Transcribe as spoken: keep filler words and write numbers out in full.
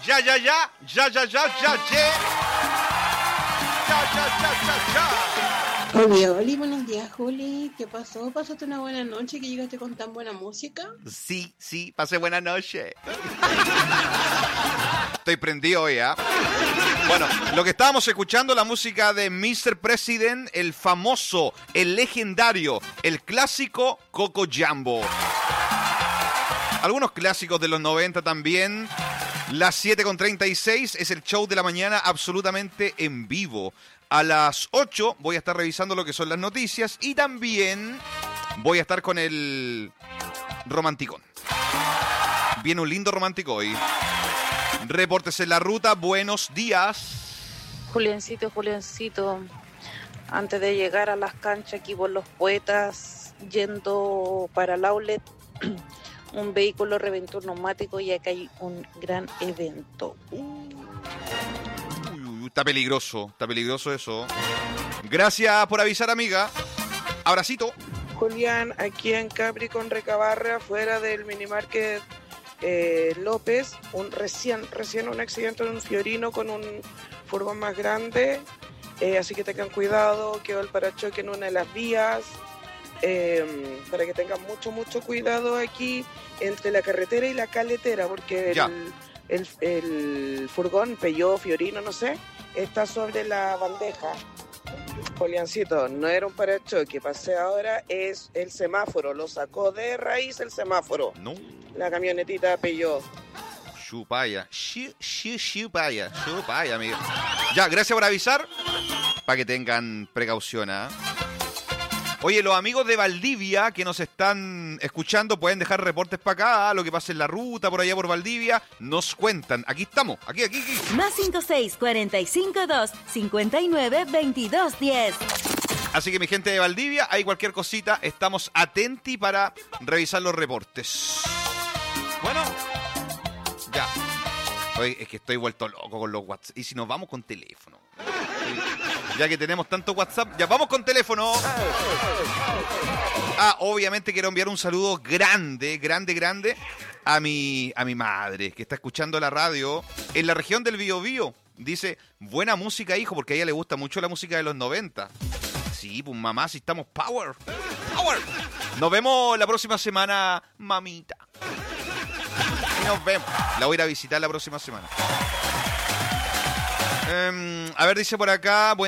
Ya, ya, ya, ya, ya, ya, ya, ya. Ya, ya, ya, ya, ya. Oli, Oli, buenos días, Juli. ¿Qué pasó? ¿Pasaste una buena noche que llegaste con tan buena música? Sí, sí, pasé buena noche. Estoy prendido hoy, ¿ah? ¿eh? Bueno, lo que estábamos escuchando, la música de mister President, el famoso, el legendario, el clásico Coco Jambo. Algunos clásicos de los noventa también. Las siete con treinta y seis es el show de la mañana absolutamente en vivo. A las ocho voy a estar revisando lo que son las noticias y también voy a estar con el romanticón. Viene un lindo romántico hoy. Reportes en la ruta, buenos días. Juliancito, Juliancito, antes de llegar a las canchas aquí por Los Poetas, yendo para el outlet, un vehículo reventó un neumático y acá hay un gran evento. Uh, está peligroso, está peligroso eso. Gracias por avisar, amiga. Abracito. Julián, aquí en Capri con Recabarra, fuera del minimarket eh, López, un recién, recién un accidente de un Fiorino con un furgón más grande, eh, así que tengan cuidado, quedó el parachoque en una de las vías. Eh, para que tengan mucho, mucho cuidado aquí entre la carretera y la caletera, porque el, el, el furgón, Peugeot, Fiorino, no sé, está sobre la bandeja. Juliancito, no era un parachoque, pasé ahora, es el semáforo, lo sacó de raíz el semáforo. No. La camionetita Peugeot. Chupaya, Chu, chu, chupaya, chupaya, amigo. Ya, gracias por avisar, para que tengan precaución, ¿eh? Oye, los amigos de Valdivia que nos están escuchando pueden dejar reportes para acá, lo que pasa en la ruta, por allá por Valdivia, nos cuentan. Aquí estamos, aquí, aquí, aquí. Más cinco seis, cuatro cinco dos, cinco nueve, veintidós diez. Así que mi gente de Valdivia, hay cualquier cosita, estamos atentos para revisar los reportes. Bueno, ya. Oye, es que estoy vuelto loco con los WhatsApp. ¿Y si nos vamos con teléfono? Ya que tenemos tanto WhatsApp, ya vamos con teléfono. Ah, obviamente quiero enviar un saludo grande, grande, grande a mi, a mi madre, que está escuchando la radio en la región del Biobío. Dice, buena música, hijo, porque a ella le gusta mucho la música de los noventa. Sí, pues mamá, si estamos power. Power. Nos vemos la próxima semana, mamita. Nos vemos. La voy a ir a visitar la próxima semana. Um, a ver, dice por acá...